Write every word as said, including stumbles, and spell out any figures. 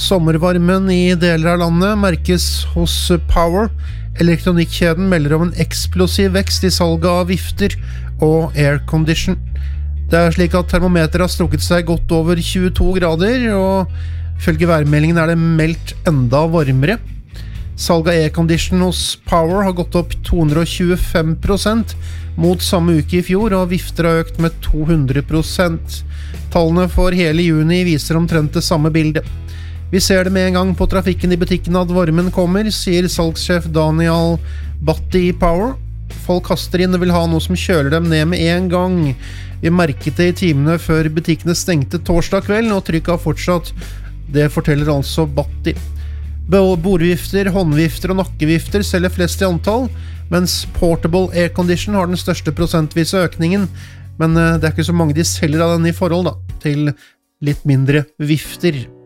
Sommervarmen i deler av landet merkes hos Power. Elektronikkjeden melder om en eksplosiv vekst i salget av vifter og aircondition. Det er slik at termometeret har strukket seg godt over tjueto grader, og ifølge værmeldingen er det meldt enda varmere. Salget av aircondition hos Power har gått opp to hundre og tjuefem prosent mot samme uke i fjor, og vifter har økt med to hundre prosent. Tallene for hele juni viser omtrent det samme bildet. Vi ser det med en gang på trafikken i butikken at varmen kommer, sier salgssjef Daniel Batti i Power. Folk kaster inn og vil ha noe som kjøler dem ned med en gang. Vi merket det i timene før butikkene stengte torsdag kveld, og trykket har fortsatt. Det forteller altså Batti. Bordvifter, håndvifter og nakkevifter selger flest i antall, mens portable aircondition har den største prosentvise økningen, men det er ikke så mange de selger av den i forhold da, til litt mindre vifter.